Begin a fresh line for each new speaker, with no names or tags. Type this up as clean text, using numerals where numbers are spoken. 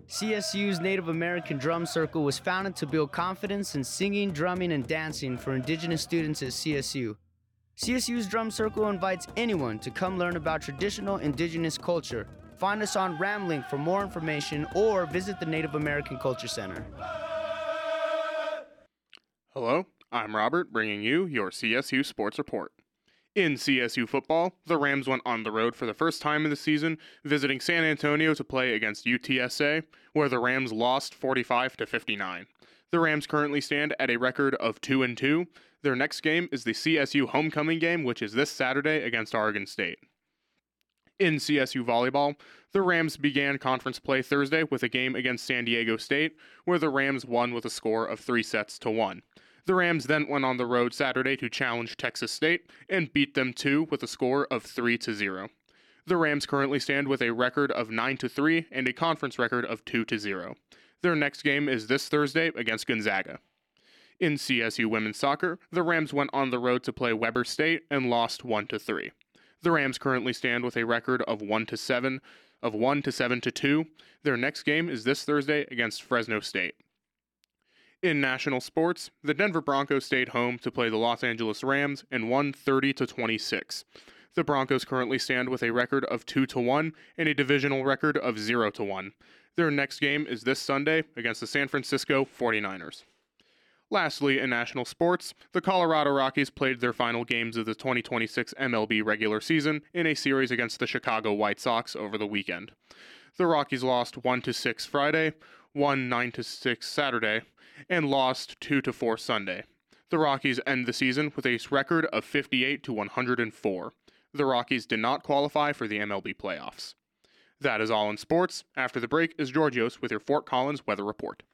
CSU's Native American Drum Circle was founded to build confidence in singing, drumming, and dancing for Indigenous students at CSU. CSU's Drum Circle invites anyone to come learn about traditional Indigenous culture. Find us on Ramlink for more information or visit the Native American Culture Center.
Hello, I'm Robert, bringing you your CSU Sports Report. In CSU football, the Rams went on the road for the first time in the season, visiting San Antonio to play against UTSA, where the Rams lost 45-59. The Rams currently stand at a record of 2-2. Their next game is the CSU homecoming game, which is this Saturday against Oregon State. In CSU volleyball, the Rams began conference play Thursday with a game against San Diego State, where the Rams won with a score of 3-1. The Rams then went on the road Saturday to challenge Texas State and beat them too with a score of 3-0. The Rams currently stand with a record of 9-3 and a conference record of 2-0. Their next game is this Thursday against Gonzaga. In CSU women's soccer, the Rams went on the road to play Weber State and lost 1-3. The Rams currently stand with a record of 1-7-2. Their next game is this Thursday against Fresno State. In national sports, the Denver Broncos stayed home to play the Los Angeles Rams and won 30-26. The Broncos currently stand with a record of 2-1 and a divisional record of 0-1. Their next game is this Sunday against the San Francisco 49ers. Lastly, in national sports, the Colorado Rockies played their final games of the 2026 MLB regular season in a series against the Chicago White Sox over the weekend. The Rockies lost 1-6 Friday, won 9-6 Saturday, and lost 2-4 Sunday. The Rockies end the season with a record of 58-104. The Rockies did not qualify for the MLB playoffs. That is all in sports. After the break is Georgios with your Fort Collins weather report.